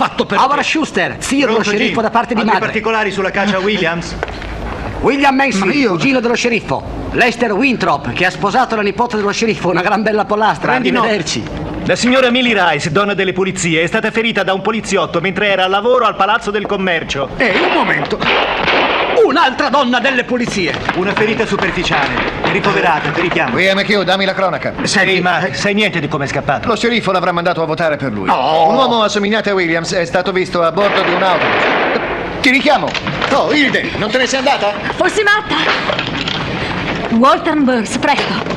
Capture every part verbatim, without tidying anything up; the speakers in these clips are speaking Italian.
fatto per Howard te? Schuster, zio dello Pronto, sceriffo Jim? da parte di Altri madre. particolari sulla caccia a Williams? William Macy, Ma io- cugino dello sceriffo. Lester Winthrop, che ha sposato la nipote dello sceriffo, una gran bella pollastra. Prendi nota. Arrivederci. La signora Millie Rice, donna delle pulizie, è stata ferita da un poliziotto mentre era al lavoro al Palazzo del Commercio. Ehi, un momento. Un'altra donna delle pulizie. Una ferita superficiale. È ricoverata per richiamo. William McHugh, dammi la cronaca. Senti, ma sai niente di come è scappato? Lo sceriffo l'avrà mandato a votare per lui. No. Un uomo assomigliante a Williams è stato visto a bordo di un autobus. Ti richiamo. Oh, Hilde, non te ne sei andata? Fossi matta! Walter Burns, presto!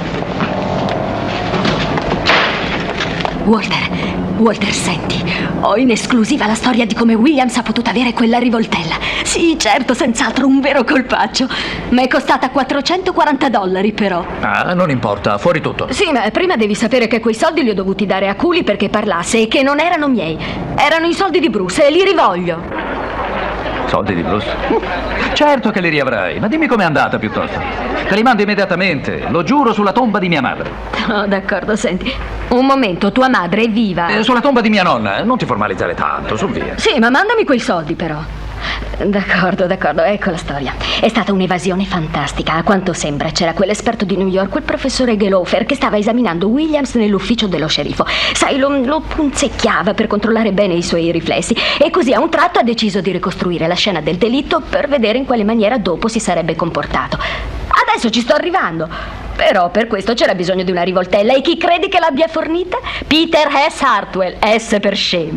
Walter, Walter, senti, ho in esclusiva la storia di come Williams ha potuto avere quella rivoltella. Sì, certo, senz'altro un vero colpaccio. Ma è costata quattrocentoquaranta dollari, però. Ah, non importa, fuori tutto. Sì, ma prima devi sapere che quei soldi li ho dovuti dare a Cooley perché parlasse e che non erano miei. Erano i soldi di Bruce e li rivoglio. Soldi di Bruce? Certo che li riavrai, ma dimmi com'è andata piuttosto. Te li mando immediatamente, lo giuro sulla tomba di mia madre. Oh, d'accordo, senti. Un momento, tua madre è viva? Eh, sulla tomba di mia nonna, non ti formalizzare tanto, su via. Sì, ma mandami quei soldi, però. D'accordo, d'accordo, ecco la storia. È stata un'evasione fantastica, a quanto sembra. C'era quell'esperto di New York, quel professore Gelofer, che stava esaminando Williams nell'ufficio dello sceriffo. Sai, lo, lo punzecchiava per controllare bene i suoi riflessi e così a un tratto ha deciso di ricostruire la scena del delitto per vedere in quale maniera dopo si sarebbe comportato. Adesso ci sto arrivando. Però per questo c'era bisogno di una rivoltella e chi credi che l'abbia fornita? Peter S. Hartwell, S per scemo.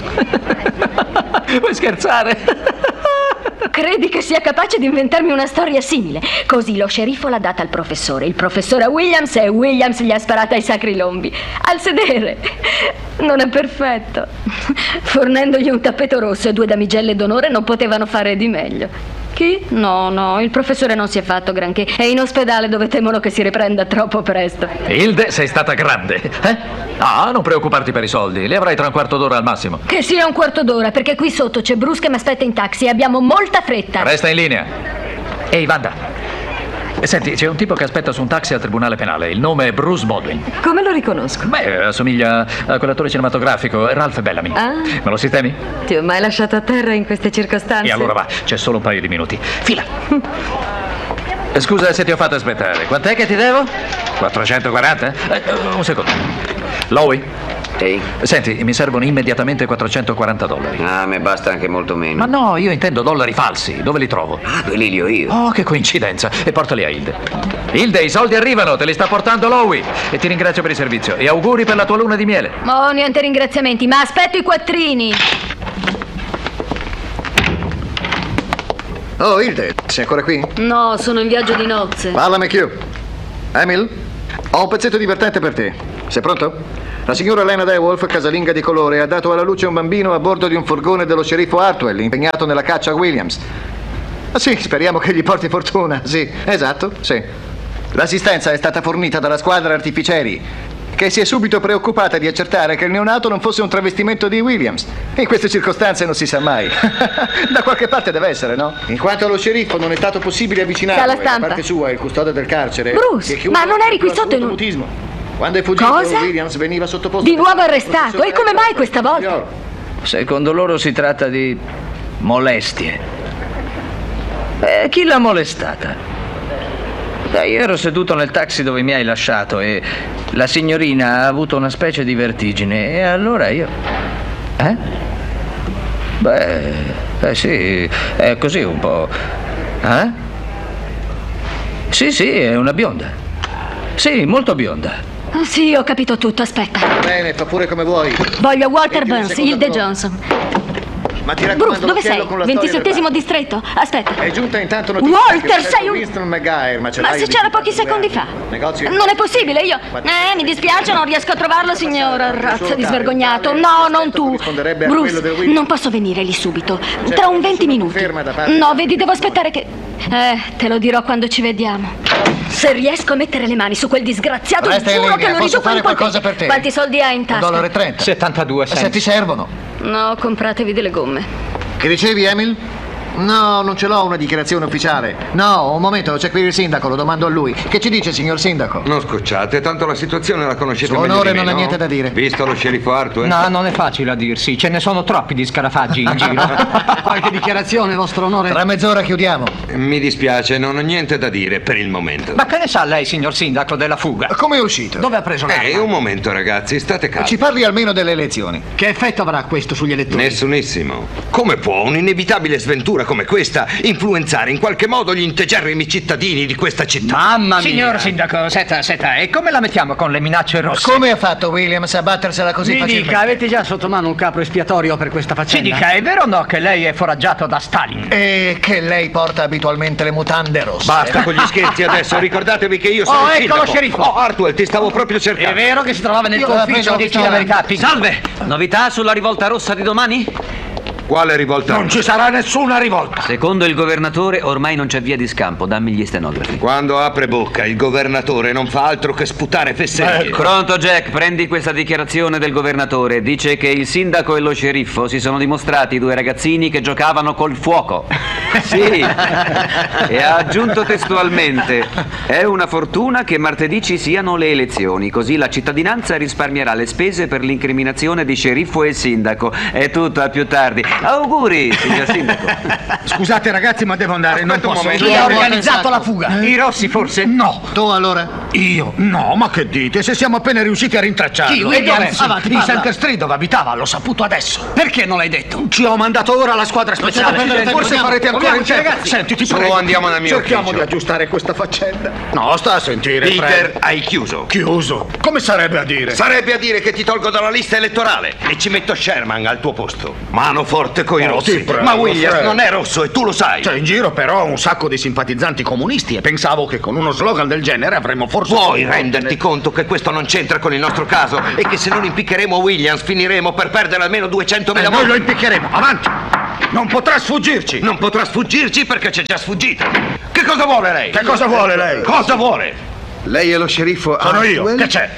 Vuoi scherzare? Credi che sia capace di inventarmi una storia simile? Così lo sceriffo l'ha data al professore, il professore a Williams e Williams gli ha sparata ai sacri lombi. Al sedere. Non è perfetto. Fornendogli un tappeto rosso e due damigelle d'onore non potevano fare di meglio. Chi? No, no, il professore non si è fatto granché. È in ospedale dove temono che si riprenda troppo presto. Hilde, sei stata grande, eh? Ah, non preoccuparti per i soldi, li avrai tra un quarto d'ora al massimo. Che sia un quarto d'ora, perché qui sotto c'è Bruce che mi aspetta in taxi e abbiamo molta fretta. Resta in linea. Ehi, Wanda. Senti, c'è un tipo che aspetta su un taxi al tribunale penale. Il nome è Bruce Baldwin. Come lo riconosco? Beh, assomiglia a quell'attore cinematografico, Ralph Bellamy. Ah. Me lo sistemi? Ti ho mai lasciato a terra in queste circostanze? E allora va, c'è solo un paio di minuti. Fila. Scusa se ti ho fatto aspettare. Quant'è che ti devo? quattrocentoquaranta? Eh, un secondo. Lowy? Ehi? Senti, mi servono immediatamente quattrocentoquaranta dollari. Ah, a me basta anche molto meno. Ma no, io intendo dollari falsi. Dove li trovo? Ah, quelli li ho io. Oh, che coincidenza. E portali a Hilde. Hilde, i soldi arrivano, te li sta portando Lowy. E ti ringrazio per il servizio. E auguri per la tua luna di miele. Oh, niente ringraziamenti, ma aspetto i quattrini. Oh, Hilde, sei ancora qui? No, sono in viaggio di nozze. Parla, McHugh. Emil, ho un pezzetto divertente per te. Sei pronto? La signora Lena DeWolf, casalinga di colore, ha dato alla luce un bambino a bordo di un furgone dello sceriffo Hartwell, impegnato nella caccia a Williams. Ah, sì, speriamo che gli porti fortuna. Sì, esatto, sì. L'assistenza è stata fornita dalla squadra artificieri, che si è subito preoccupata di accertare che il neonato non fosse un travestimento di Williams. In queste circostanze non si sa mai. Da qualche parte deve essere, no? In quanto allo sceriffo non è stato possibile avvicinarlo, Dalla e da stampa. parte sua il custode del carcere... Bruce, si è chiuso ma non eri qui per sotto in un- mutismo. Quando è fuggito, Cosa? Williams veniva sottoposto... Di nuovo arrestato? E come mai questa volta? Secondo loro si tratta di molestie. Eh, chi l'ha molestata? Beh, io ero seduto nel taxi dove mi hai lasciato e la signorina ha avuto una specie di vertigine e allora io... Eh? Beh, eh sì, è così un po'... Eh? Sì, sì, è una bionda. Sì, molto bionda. Oh, sì, ho capito tutto, aspetta. Bene, fa pure come vuoi. Voglio Walter Venti Burns, secondi Hilde al volo. Johnson. Ma ti raccomando, Bruce, dove l'occhiello sei? con la storia del ventisettesimo bar. distretto? Aspetta. È giunta intanto notizia Walter, che sei un... Winston McGuire, Ma macellaio se di c'era pochi cinquantadue secondi fa. anni. Negozio- Non è possibile, io... Eh, mi dispiace, non riesco a trovarlo, signora. Razza di svergognato. No, non tu. Bruce, non posso venire lì subito. Tra un venti minuti. No, vedi, devo aspettare che... Eh, te lo dirò quando ci vediamo. Se riesco a mettere le mani su quel disgraziato, Resta in giuro linea, che lo posso riduco fare in quanti... qualcosa per te? Quanti soldi hai in Un tasca? dollaro e trenta. settantadue Se centi. ti servono. No, compratevi delle gomme. Che dicevi, Emil? No, non ce l'ho una dichiarazione ufficiale. No, un momento, c'è qui il sindaco, lo domando a lui. Che ci dice, signor sindaco? Non scocciate, tanto la situazione la conoscete Suo meglio onore di me, non ha no? niente da dire. Visto lo sceriffo Hartwell? No, non è facile a dirsi, ce ne sono troppi di scarafaggi in giro. Qualche dichiarazione, vostro onore? Tra mezz'ora chiudiamo. Mi dispiace, non ho niente da dire per il momento. Ma che ne sa lei, signor sindaco, della fuga? Come è uscito? Dove ha preso l'arma? Eh, un momento ragazzi, state calmi. Ci parli almeno delle elezioni. Che effetto avrà questo sugli elettori? Nessunissimo. Come può un'inevitabile sventura come questa influenzare in qualche modo gli integerrimi cittadini di questa città? Mamma mia! Signor sindaco, setta, setta, e come la mettiamo con le minacce rosse? Come ha fatto Williams a battersela così Mi facilmente? dica, avete già sotto mano un capro espiatorio per questa Ci faccenda? dica, è vero o no che lei è foraggiato da Stalin? E che lei porta abitualmente le mutande rosse. Basta con gli scherzi adesso, ricordatevi che io sono Oh, il ecco sindaco. lo sceriffo. Oh, Hartwell, ti stavo proprio È cercando. vero che si trovava nel Io tuo la ufficio? penso Dici la verità, Pink. Salve! Novità sulla rivolta rossa di domani? Quale rivolta? Non ci sarà nessuna rivolta. Secondo il governatore ormai non c'è via di scampo, dammi gli stenografi. Quando apre bocca il governatore non fa altro che sputare fesserie. Pronto Jack, prendi questa dichiarazione del governatore. Dice che il sindaco e lo sceriffo si sono dimostrati due ragazzini che giocavano col fuoco. Sì. E ha aggiunto testualmente: è una fortuna che martedì ci siano le elezioni, così la cittadinanza risparmierà le spese per l'incriminazione di sceriffo e sindaco. È tutto, a più tardi. Auguri, signor sindaco. Scusate ragazzi, ma devo andare, non Aspetta un posso. momento. Chi ha organizzato la fuga? I rossi forse? No. Tu allora? Io? No, ma che dite? Se siamo appena riusciti a rintracciarlo. Chi? E Williams? dove? Avanti, Di parla. Center Street dove abitava, l'ho saputo adesso. Perché non l'hai detto? Ci ho mandato ora la squadra speciale. perdere tempo, Forse andiamo. farete ancora in Muoviamoci, tempo. ragazzi. Senti, ti Su, prego. andiamo nel mio Cerchiamo ufficio. di aggiustare questa faccenda. No, sta a sentire, Peter, Fred. hai chiuso. Chiuso. Come sarebbe a dire? Sarebbe a dire che ti tolgo dalla lista elettorale e ci metto Sherman al tuo posto. Mano forte coi Oh, rossi. ti prego, Ma Williams Fred. non è rosso e tu lo sai. C'è in giro però un sacco di simpatizzanti comunisti e pensavo che con uno slogan del genere avremmo forse... Vuoi renderti conto che questo non c'entra con il nostro caso e che se non impiccheremo Williams finiremo per perdere almeno duecentomila E noi voti? lo impiccheremo, avanti! Non potrà sfuggirci! Non potrà sfuggirci perché c'è già sfuggito. Che cosa vuole lei? Che cosa vuole lei? Cosa vuole? Lei è lo sceriffo Sono io, Hartwell? che c'è?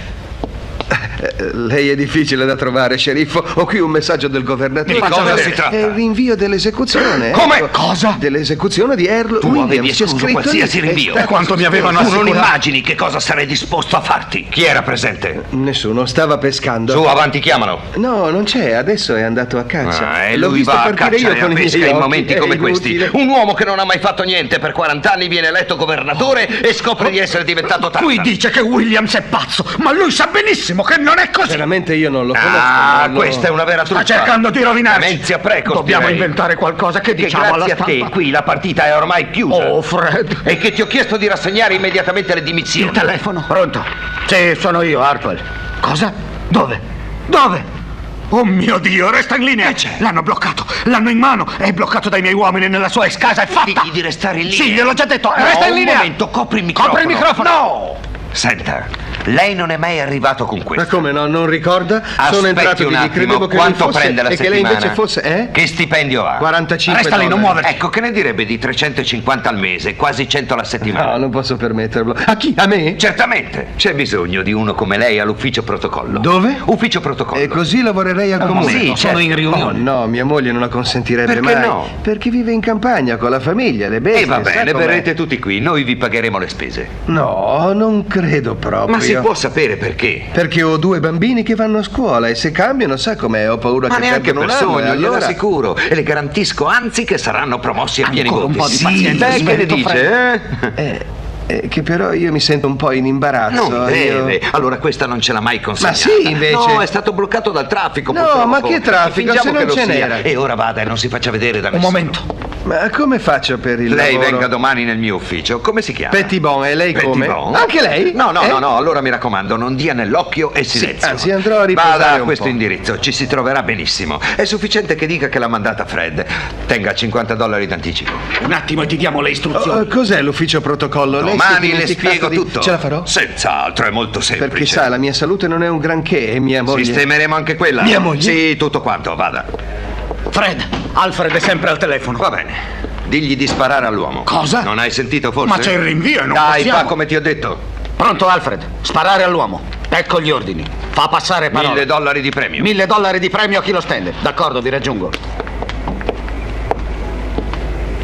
Eh, Lei è difficile da trovare, sceriffo. Ho qui un messaggio del governatore. Di cosa È si tratta? il rinvio dell'esecuzione. Come? ecco. Cosa? Dell'esecuzione di Earl Tu Williams. avevi c'è escluso scritto qualsiasi lì. rinvio. È E quanto mi avevano Tu non assicurato? immagini che cosa sarei disposto a farti. Chi era presente? Nessuno, stava pescando. Su, avanti, chiamano. No, non c'è, adesso è andato a caccia. Ah, e L'ho lui visto va a partire caccia io e con a i miei pesca in occhi, momenti è come questi. inutile. Un uomo che non ha mai fatto niente per quaranta anni viene eletto governatore e scopre di essere diventato Tarzan. Qui dice che Williams è pazzo, ma lui sa benissimo che non è così! Veramente io non lo conosco. Ah, non lo- questa è una vera truffa. Sta cercando di rovinarci! Demenzia precoce, Dobbiamo direi. inventare qualcosa che Che diciamo alla grazie a te stampa. qui la partita è ormai chiusa. Oh, Fred! E che ti ho chiesto di rassegnare immediatamente le dimissioni. Il telefono? Pronto? Sì, sono io, Hartwell. Cosa? Dove? Dove? Oh mio Dio, resta in linea! Che c'è? L'hanno bloccato, l'hanno in mano, è bloccato dai miei uomini nella sua ex casa, è fatta! Digli di restare in linea. Sì, gliel'ho già detto, No, resta in un linea! momento, copri il microfono. Copri il microfono! No! Senta, lei non è mai arrivato con Ma questo. come no, non ricorda? Aspetti Sono entrato un di lì, attimo, credevo che quanto lui fosse prende la e che settimana? lei invece fosse, eh? Che stipendio ha? quarantacinque Resta lì, non dollari. muoverti. Ecco, che ne direbbe di trecentocinquanta al mese, quasi cento alla settimana? No, non posso permetterlo. A chi? A me? Certamente, c'è bisogno di uno come lei all'ufficio protocollo. Dove? Ufficio protocollo. E così lavorerei al comune. Sì, certo. Oh, no, mia moglie non la consentirebbe Perché mai. no? Perché vive in campagna con la famiglia, le bestie. E va sa bene, com'è. verrete tutti qui, noi vi pagheremo le spese. No, non credo proprio. Ma si può sapere perché? Perché ho due bambini che vanno a scuola e se cambiano sa com'è, ho paura Ma che neanche perdono per un anno, sogno, e glielo allora... assicuro. E le garantisco anzi che saranno promossi a pieni Ancora un voti. po' di Sì, pazienza, beh, che ne svelto, dice, eh? Eh, eh, che però io mi sento un po' in imbarazzo. Non io- deve. Allora questa non ce l'ha mai consegnata. Ma sì, invece. No, è stato bloccato dal traffico. No, purtroppo. ma che traffico, Fingiamo se non che lo ce sia. n'era. E ora vada e non si faccia vedere da Un nessuno. momento. Ma come faccio per il Lei lavoro? venga domani nel mio ufficio. Come si chiama? Pettibon, e lei come? Pettibon? Anche lei? No, no, Eh? no, no, allora mi raccomando, non dia nell'occhio e silenzio. anzi, andrò a riposare Vada a un questo po'. indirizzo, ci si troverà benissimo. È sufficiente che dica che l'ha mandata Fred. Tenga cinquanta dollari d'anticipo. Un attimo e ti diamo le istruzioni. Oh, cos'è l'ufficio protocollo? Lei si è Domani le dimenticato spiego di- tutto. Ce la farò? Senz'altro, è molto semplice. Perché sa, la mia salute non è un granché e mia moglie... Sistemeremo anche quella. Mia moglie? Sì, tutto quanto, vada. Fred, Alfred è sempre al telefono. Va bene. Digli di sparare all'uomo. Cosa? Non hai sentito forse? Ma c'è il rinvio e non Dai, possiamo. fa come ti ho detto. Pronto, Alfred? Sparare all'uomo. Ecco gli ordini. Fa passare parole. Mille dollari di premio. Mille dollari di premio a chi lo stende. D'accordo, vi raggiungo.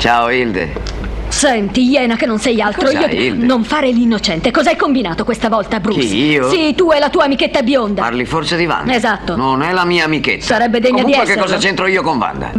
Ciao, Hilde. Senti, iena che non sei altro. Cos'hai, Io... Hilde? Non fare l'innocente. Cos'hai combinato questa volta, Bruce? Chi, io? Sì, tu e la tua amichetta bionda. Parli forse di Wanda? Esatto. Non è la mia amichetta. Sarebbe degna Comunque, di esserlo. che cosa c'entro io con Wanda?